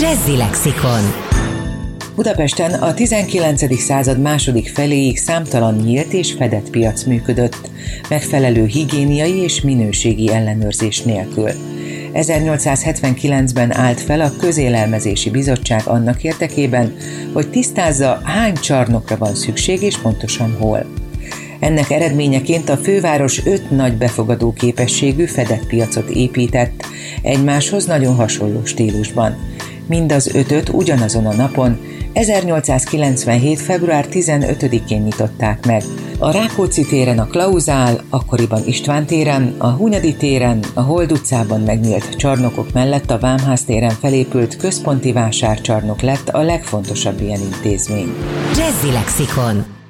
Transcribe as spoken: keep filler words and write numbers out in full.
Jazzy Lexikon. Budapesten a tizenkilencedik század második feléig számtalan nyílt és fedett piac működött, megfelelő higiéniai és minőségi ellenőrzés nélkül. ezernyolcszázhetvenkilencben állt fel a Közélelmezési Bizottság annak érdekében, hogy tisztázza, hány csarnokra van szükség és pontosan hol. Ennek eredményeként a főváros öt nagy befogadó képességű fedett piacot épített, egymáshoz nagyon hasonló stílusban. Mind az ötöt ugyanazon a napon, ezernyolcszázkilencvenhét. február tizenötödikén nyitották meg. A Rákóczi téren a Klauzál, akkoriban István téren, a Hunyadi téren, a Hold utcában megnyílt csarnokok mellett a Vámház téren felépült központi vásárcsarnok lett a legfontosabb ilyen intézmény. Jazzy Lexikon.